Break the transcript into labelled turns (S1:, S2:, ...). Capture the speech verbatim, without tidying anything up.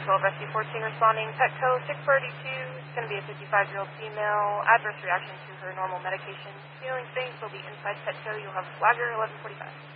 S1: twelve Rescue fourteen responding. Petco six thirty-two. It's going to be a fifty-five-year-old female. Adverse reaction to her normal medication. Feeling faint will be inside Petco. You'll have Flagger eleven forty-five.